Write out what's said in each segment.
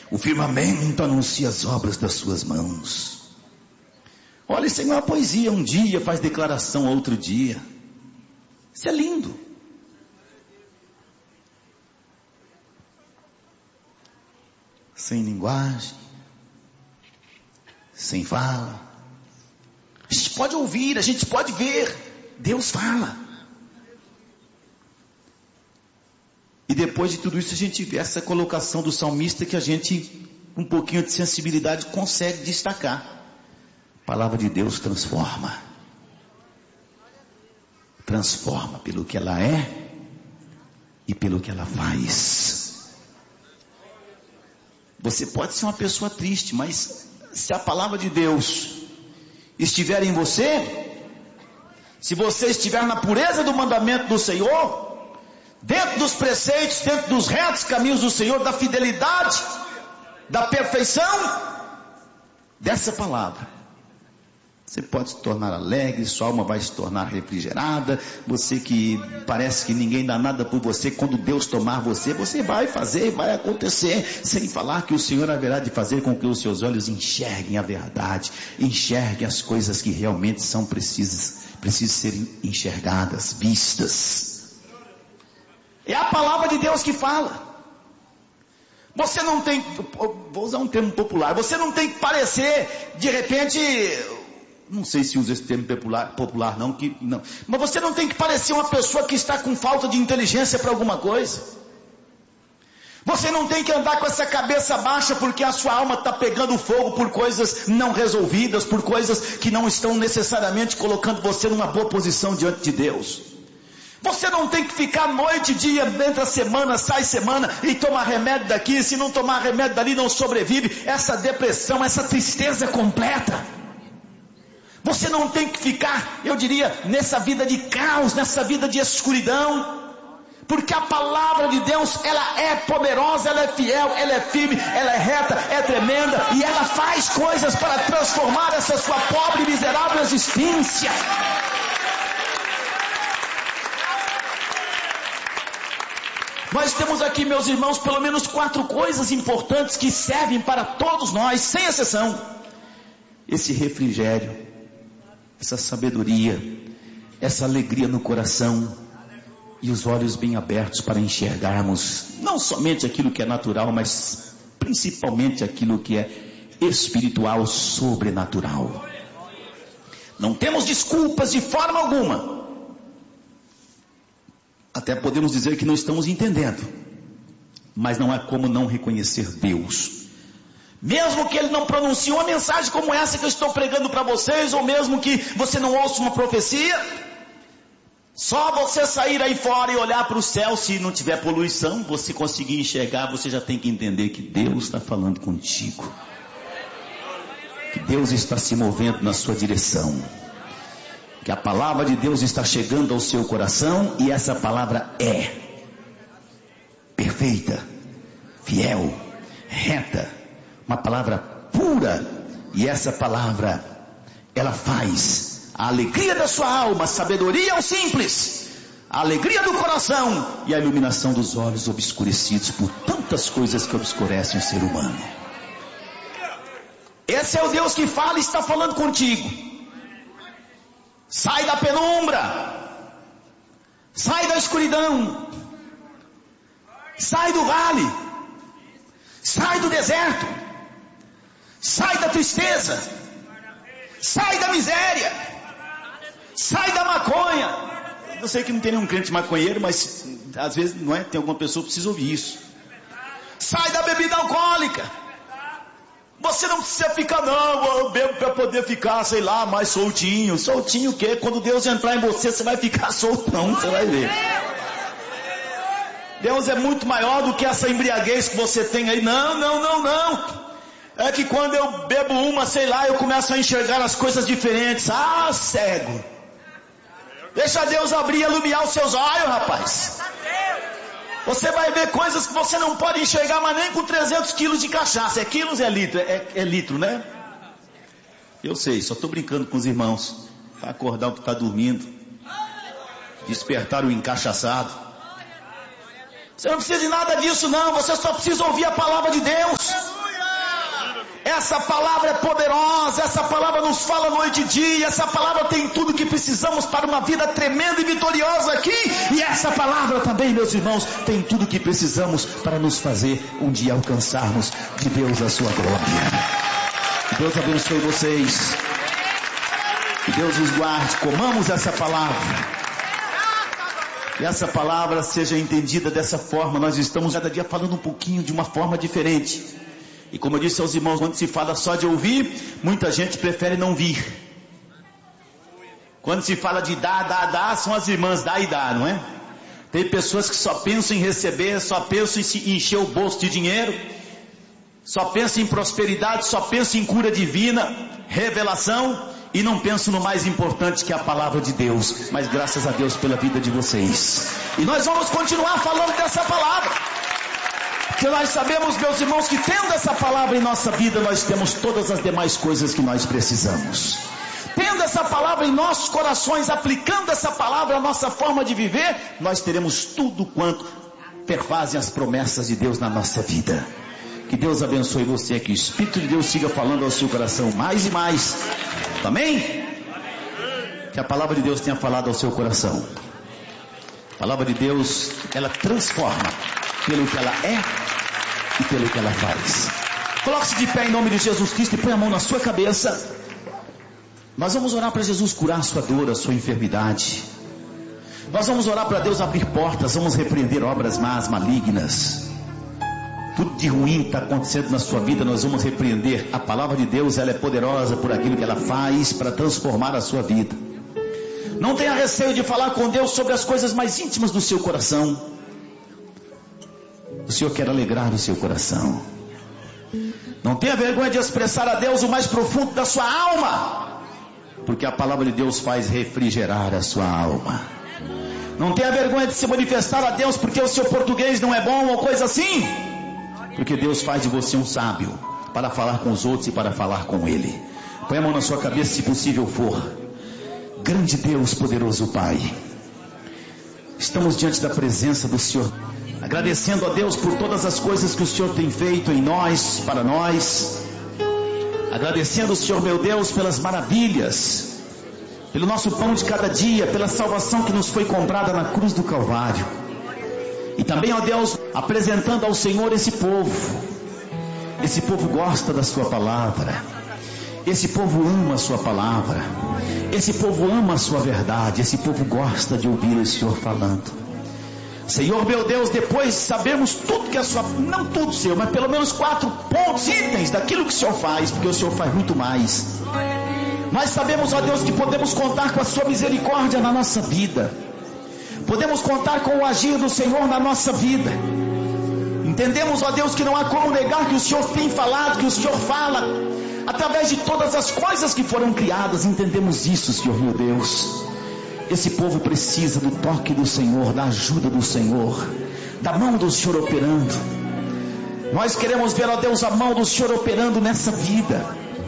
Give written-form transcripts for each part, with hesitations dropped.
O firmamento anuncia as obras das suas mãos. Olha, isso é uma poesia. Um dia faz declaração outro dia. Isso é lindo. Sem linguagem, sem fala. A gente pode ouvir, a gente pode ver. Deus fala. E depois de tudo isso a gente vê essa colocação do salmista que a gente, com um pouquinho de sensibilidade, consegue destacar. A palavra de Deus transforma. Transforma pelo que ela é e pelo que ela faz. Você pode ser uma pessoa triste, mas se a palavra de Deus estiver em você, se você estiver na pureza do mandamento do Senhor, dentro dos preceitos, dentro dos retos caminhos do Senhor, da fidelidade, da perfeição dessa palavra, você pode se tornar alegre, sua alma vai se tornar refrigerada. Você que parece que ninguém dá nada por você, quando Deus tomar você, você vai fazer, vai acontecer, sem falar que o Senhor haverá de fazer com que os seus olhos enxerguem a verdade, enxerguem as coisas que realmente são precisam serem enxergadas, vistas. É a palavra de Deus que fala. Você não tem, vou usar um termo popular, você não tem que parecer, de repente, não sei se usa esse termo popular não, mas você não tem que parecer uma pessoa que está com falta de inteligência para alguma coisa. Você não tem que andar com essa cabeça baixa porque a sua alma está pegando fogo por coisas não resolvidas, por coisas que não estão necessariamente colocando você numa boa posição diante de Deus. Você não tem que ficar noite e dia, entra semana, sai semana, e tomar remédio daqui, se não tomar remédio dali não sobrevive, essa depressão, essa tristeza completa. Você não tem que ficar, eu diria, nessa vida de caos, nessa vida de escuridão, porque a palavra de Deus, ela é poderosa, ela é fiel, ela é firme, ela é reta, é tremenda, e ela faz coisas para transformar essa sua pobre e miserável existência. Nós temos aqui, meus irmãos, pelo menos 4 coisas importantes que servem para todos nós, sem exceção. Esse refrigério, essa sabedoria, essa alegria no coração e os olhos bem abertos para enxergarmos não somente aquilo que é natural, mas principalmente aquilo que é espiritual, sobrenatural. Não temos desculpas de forma alguma. Até podemos dizer que não estamos entendendo, mas não há como não reconhecer Deus. Mesmo que Ele não pronuncie uma mensagem como essa que eu estou pregando para vocês, ou mesmo que você não ouça uma profecia, só você sair aí fora e olhar para o céu, se não tiver poluição, você conseguir enxergar, você já tem que entender que Deus está falando contigo, que Deus está se movendo na sua direção, que a palavra de Deus está chegando ao seu coração, e essa palavra é perfeita, fiel, reta, uma palavra pura, e essa palavra, ela faz a alegria da sua alma, a sabedoria ao simples, a alegria do coração e a iluminação dos olhos obscurecidos por tantas coisas que obscurecem o ser humano. Esse é o Deus que fala e está falando contigo. Sai da penumbra, sai da escuridão, sai do vale, sai do deserto, sai da tristeza, sai da miséria, sai da maconha. Eu sei que não tem nenhum crente maconheiro, mas às vezes não é, tem alguma pessoa que precisa ouvir isso. Sai da bebida alcoólica. Você não precisa ficar, não, eu bebo para poder ficar, sei lá, mais soltinho. Soltinho o quê? Quando Deus entrar em você, você vai ficar soltão, você vai ver. Deus é muito maior do que essa embriaguez que você tem aí. Não. É que quando eu bebo uma, sei lá, eu começo a enxergar as coisas diferentes. Ah, cego. Deixa Deus abrir e iluminar os seus olhos, rapaz. Você vai ver coisas que você não pode enxergar, mas nem com 300 quilos de cachaça. É quilos, é litro, é litro, né? Eu sei, só estou brincando com os irmãos. Para acordar o que está dormindo. Despertar o encachaçado. Você não precisa de nada disso não, você só precisa ouvir a palavra de Deus. Essa palavra é poderosa, essa palavra nos fala noite e dia, essa palavra tem tudo que precisamos para uma vida tremenda e vitoriosa aqui, e essa palavra também, meus irmãos, tem tudo que precisamos para nos fazer um dia alcançarmos de Deus a sua glória. Que Deus abençoe vocês, que Deus os guarde. Comamos essa palavra, e essa palavra seja entendida dessa forma. Nós estamos cada dia falando um pouquinho de uma forma diferente. E como eu disse aos irmãos, quando se fala só de ouvir, muita gente prefere não vir. Quando se fala de dar, são as irmãs, dá e dá, não é? Tem pessoas que só pensam em receber, só pensam em se encher o bolso de dinheiro, só pensam em prosperidade, só pensam em cura divina, revelação, e não pensam no mais importante, que é a palavra de Deus. Mas graças a Deus pela vida de vocês. E nós vamos continuar falando dessa palavra, porque nós sabemos, meus irmãos, que tendo essa palavra em nossa vida, nós temos todas as demais coisas que nós precisamos. Tendo essa palavra em nossos corações, aplicando essa palavra à nossa forma de viver, nós teremos tudo quanto perfazem as promessas de Deus na nossa vida. Que Deus abençoe você, que o Espírito de Deus siga falando ao seu coração mais e mais. Amém? Que a palavra de Deus tenha falado ao seu coração. A palavra de Deus, ela transforma pelo que ela é e pelo que ela faz. Coloque-se de pé em nome de Jesus Cristo e põe a mão na sua cabeça. Nós vamos orar para Jesus curar a sua dor, a sua enfermidade. Nós vamos orar para Deus abrir portas, vamos repreender obras más, malignas. Tudo de ruim está acontecendo na sua vida, nós vamos repreender. A palavra de Deus, ela é poderosa por aquilo que ela faz para transformar a sua vida. Não tenha receio de falar com Deus sobre as coisas mais íntimas do seu coração. O Senhor quer alegrar o seu coração. Não tenha vergonha de expressar a Deus o mais profundo da sua alma, porque a palavra de Deus faz refrigerar a sua alma. Não tenha vergonha de se manifestar a Deus porque o seu português não é bom ou coisa assim, porque Deus faz de você um sábio para falar com os outros e para falar com Ele. Põe a mão na sua cabeça, se possível for. Grande Deus, poderoso Pai, estamos diante da presença do Senhor, agradecendo a Deus por todas as coisas que o Senhor tem feito em nós, para nós. Agradecendo o Senhor, meu Deus, pelas maravilhas, pelo nosso pão de cada dia, pela salvação que nos foi comprada na cruz do Calvário. E também, ó Deus, apresentando ao Senhor esse povo. Esse povo gosta da sua palavra. Esse povo ama a sua palavra. Esse povo ama a sua verdade. Esse povo gosta de ouvir o Senhor falando. Senhor, meu Deus, depois sabemos tudo que a sua, não tudo, Senhor, mas pelo menos 4 pontos, itens daquilo que o Senhor faz, porque o Senhor faz muito mais. Nós sabemos, ó Deus, que podemos contar com a sua misericórdia na nossa vida. Podemos contar com o agir do Senhor na nossa vida. Entendemos, ó Deus, que não há como negar que o Senhor tem falado, que o Senhor fala através de todas as coisas que foram criadas. Entendemos isso, Senhor, meu Deus. Esse povo precisa do toque do Senhor, da ajuda do Senhor, da mão do Senhor operando. Nós queremos ver, ó Deus, a mão do Senhor operando nessa vida.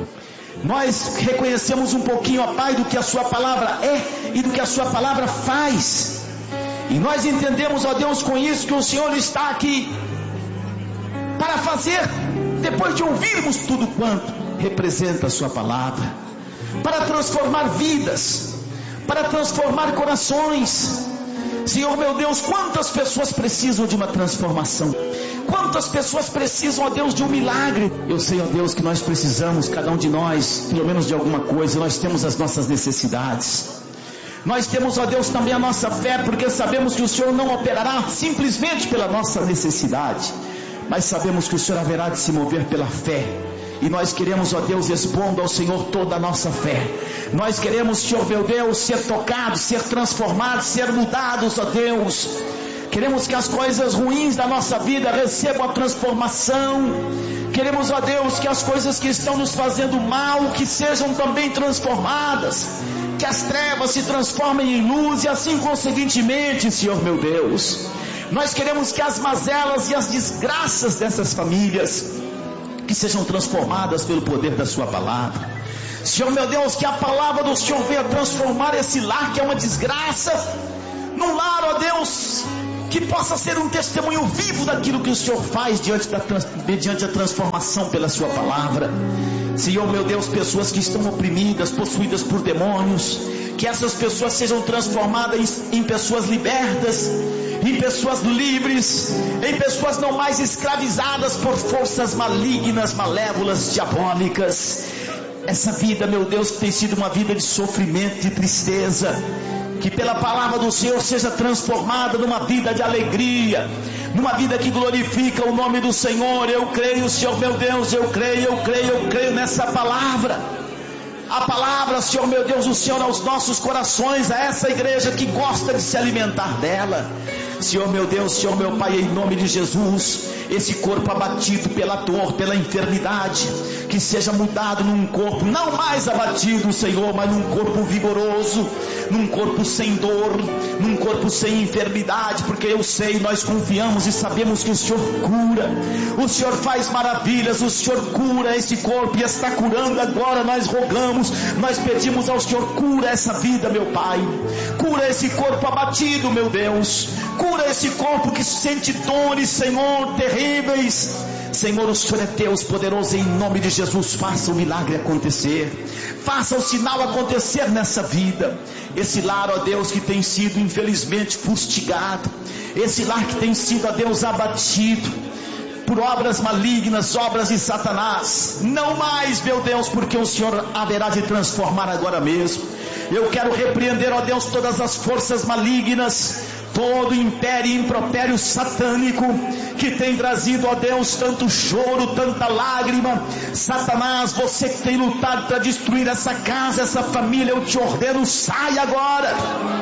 Nós reconhecemos um pouquinho, ó Pai, do que a sua palavra é e do que a sua palavra faz. E nós entendemos, ó Deus, com isso, que o Senhor está aqui para fazer, depois de ouvirmos tudo quanto representa a sua palavra, para transformar vidas, para transformar corações. Senhor, meu Deus, quantas pessoas precisam de uma transformação? Quantas pessoas precisam, ó Deus, de um milagre? Eu sei, ó Deus, que nós precisamos, cada um de nós, pelo menos de alguma coisa. Nós temos as nossas necessidades. Nós temos, ó Deus, também a nossa fé, porque sabemos que o Senhor não operará simplesmente pela nossa necessidade, mas sabemos que o Senhor haverá de se mover pela fé. E nós queremos, ó Deus, expondo ao Senhor toda a nossa fé. Nós queremos, Senhor, meu Deus, ser tocados, ser transformados, ser mudados, ó Deus. Queremos que as coisas ruins da nossa vida recebam a transformação. Queremos, ó Deus, que as coisas que estão nos fazendo mal, que sejam também transformadas. Que as trevas se transformem em luz, e assim conseguintemente, Senhor, meu Deus, nós queremos que as mazelas e as desgraças dessas famílias que sejam transformadas pelo poder da sua palavra. Senhor, meu Deus, que a palavra do Senhor venha transformar esse lar que é uma desgraça num lar, ó Deus, que possa ser um testemunho vivo daquilo que o Senhor faz mediante a transformação pela sua palavra. Senhor meu Deus, pessoas que estão oprimidas, possuídas por demônios, que essas pessoas sejam transformadas em pessoas libertas, em pessoas livres, em pessoas não mais escravizadas por forças malignas, malévolas, diabólicas. Essa vida, meu Deus, que tem sido uma vida de sofrimento e tristeza, que pela palavra do Senhor seja transformada numa vida de alegria, numa vida que glorifica o nome do Senhor. Eu creio, Senhor meu Deus, eu creio nessa palavra. A palavra, Senhor meu Deus, o Senhor aos nossos corações, a essa igreja que gosta de se alimentar dela. Senhor meu Deus, Senhor meu Pai, em nome de Jesus, esse corpo abatido pela dor, pela enfermidade, que seja mudado num corpo não mais abatido, Senhor, mas num corpo vigoroso, num corpo sem dor, num corpo sem enfermidade, porque eu sei, nós confiamos e sabemos que o Senhor cura, o Senhor faz maravilhas, o Senhor cura esse corpo e está curando agora. Nós rogamos, nós pedimos ao Senhor, cura essa vida, meu Pai, cura esse corpo abatido, meu Deus, cura esse corpo que sente dores, Senhor, terríveis. Senhor, o Senhor é Deus poderoso, em nome de Jesus, faça o milagre acontecer, faça o sinal acontecer nessa vida. Esse lar, ó Deus, que tem sido infelizmente fustigado, esse lar que tem sido, ó Deus, abatido por obras malignas, obras de Satanás, não mais, meu Deus, porque o Senhor haverá de transformar agora mesmo. Eu quero repreender, ó Deus, todas as forças malignas, todo império e impropério satânico que tem trazido, ó Deus, tanto choro, tanta lágrima. Satanás, você que tem lutado para destruir essa casa, essa família, eu te ordeno, sai agora.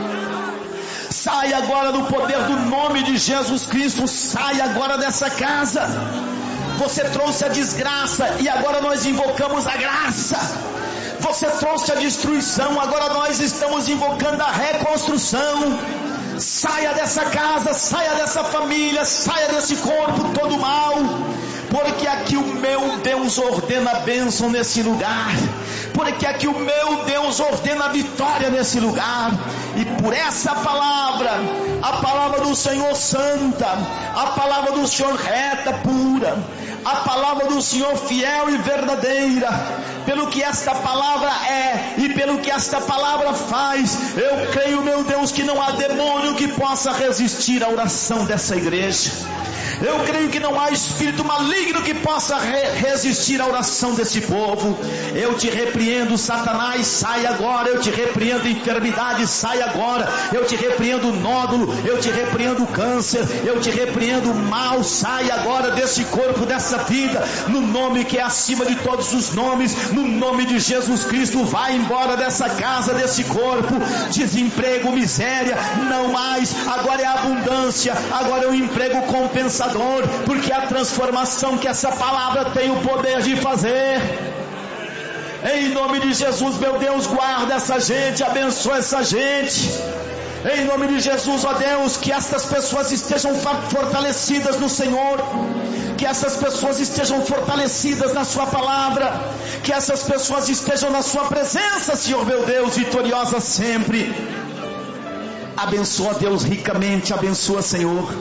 Sai agora no poder do nome de Jesus Cristo, sai agora dessa casa. Você trouxe a desgraça e agora nós invocamos a graça. Você trouxe a destruição, agora nós estamos invocando a reconstrução. Saia dessa casa, saia dessa família, saia desse corpo todo mal, porque aqui o meu Deus ordena a bênção nesse lugar, porque aqui o meu Deus ordena a vitória nesse lugar. E por essa palavra, a palavra do Senhor santa, a palavra do Senhor reta, pura, a palavra do Senhor fiel e verdadeira, pelo que esta palavra é e pelo que esta palavra faz, eu creio, meu Deus, que não há demônio que possa resistir à oração dessa igreja. Eu creio que não há espírito maligno que possa resistir à oração desse povo. Eu te repreendo, Satanás, sai agora. Eu te repreendo, enfermidade, sai agora. Eu te repreendo, nódulo, eu te repreendo, câncer, eu te repreendo, mal, sai agora desse corpo, dessa vida, no nome que é acima de todos os nomes, no nome de Jesus Cristo. Vai embora dessa casa, desse corpo. Desemprego, miséria, não mais. Agora é abundância, agora é um emprego compensador, porque é a transformação que essa palavra tem o poder de fazer. Em nome de Jesus, meu Deus, guarda essa gente, abençoa essa gente. Em nome de Jesus, ó Deus, que estas pessoas estejam fortalecidas no Senhor, que essas pessoas estejam fortalecidas na sua palavra, que essas pessoas estejam na sua presença, Senhor meu Deus, vitoriosa sempre. Abençoa, Deus, ricamente, abençoa, Senhor.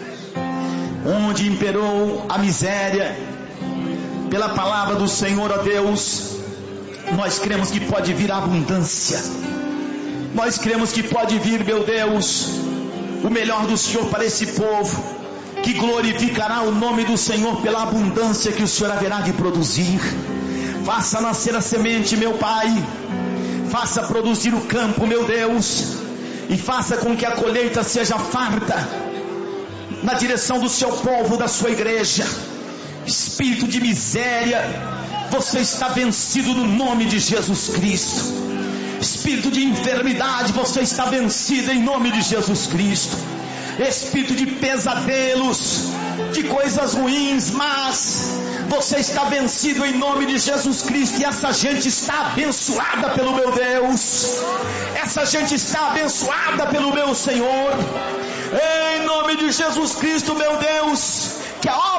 Onde imperou a miséria, pela palavra do Senhor, ó Deus, nós cremos que pode vir a abundância. Nós cremos que pode vir, meu Deus, o melhor do Senhor para esse povo, que glorificará o nome do Senhor pela abundância que o Senhor haverá de produzir. Faça nascer a semente, meu Pai, faça produzir o campo, meu Deus, e faça com que a colheita seja farta na direção do seu povo, da sua igreja. Espírito de miséria, você está vencido no nome de Jesus Cristo. Espírito de enfermidade, você está vencido em nome de Jesus Cristo. Espírito de pesadelos, de coisas ruins, mas você está vencido em nome de Jesus Cristo. E essa gente está abençoada pelo meu Deus, essa gente está abençoada pelo meu Senhor. Em nome de Jesus Cristo, meu Deus, que a obra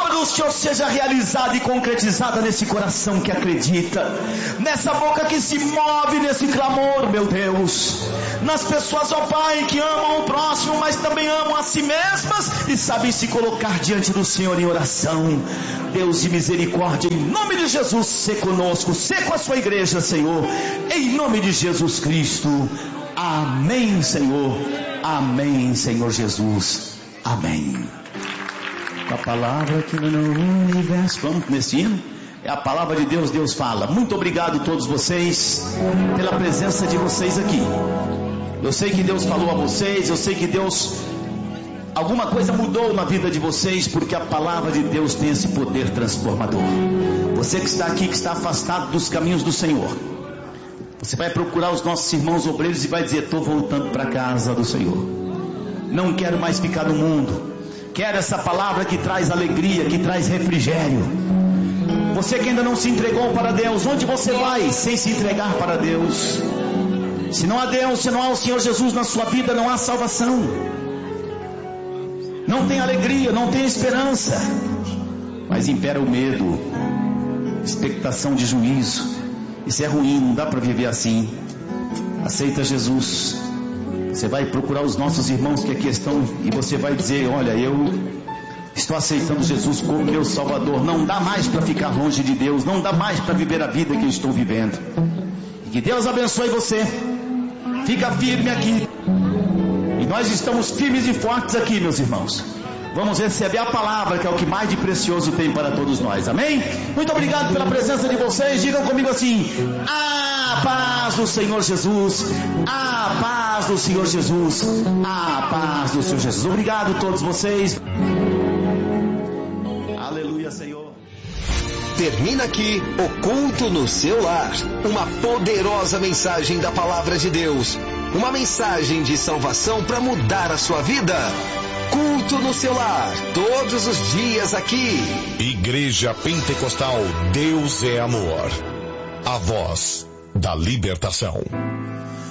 palavra do Senhor seja realizada e concretizada nesse coração que acredita, nessa boca que se move nesse clamor, meu Deus, nas pessoas, ó Pai, que amam o próximo, mas também amam a si mesmas e sabem se colocar diante do Senhor em oração. Deus de misericórdia, em nome de Jesus, sê conosco, sê com a sua igreja, Senhor, em nome de Jesus Cristo. Amém, Senhor. Amém, Senhor Jesus. Amém. A palavra que no universo, vamos nesse hino? É a palavra de Deus, Deus fala. Muito obrigado a todos vocês pela presença de vocês aqui. Eu sei que Deus falou a vocês, eu sei que Deus, alguma coisa mudou na vida de vocês, porque a palavra de Deus tem esse poder transformador. Você que está aqui, que está afastado dos caminhos do Senhor, você vai procurar os nossos irmãos obreiros e vai dizer: estou voltando para a casa do Senhor, não quero mais ficar no mundo, quero essa palavra que traz alegria, que traz refrigério. Você que ainda não se entregou para Deus, onde você vai sem se entregar para Deus? Se não há Deus, se não há o Senhor Jesus na sua vida, não há salvação, não tem alegria, não tem esperança, mas impera o medo, expectação de juízo. Isso é ruim, não dá para viver assim. Aceita Jesus. Você vai procurar os nossos irmãos que aqui estão e você vai dizer: olha, eu estou aceitando Jesus como meu Salvador. Não dá mais para ficar longe de Deus, não dá mais para viver a vida que eu estou vivendo. E que Deus abençoe você. Fica firme aqui. E nós estamos firmes e fortes aqui, meus irmãos. Vamos receber a palavra, que é o que mais de precioso tem para todos nós. Amém? Muito obrigado pela presença de vocês. Digam comigo assim: a paz do Senhor Jesus, a paz do Senhor Jesus, a paz do Senhor Jesus. Obrigado a todos vocês. Aleluia, Senhor. Termina aqui o culto no seu lar. Uma poderosa mensagem da palavra de Deus. Uma mensagem de salvação para mudar a sua vida. Culto no seu lar, todos os dias aqui. Igreja Pentecostal Deus é Amor. A voz da libertação.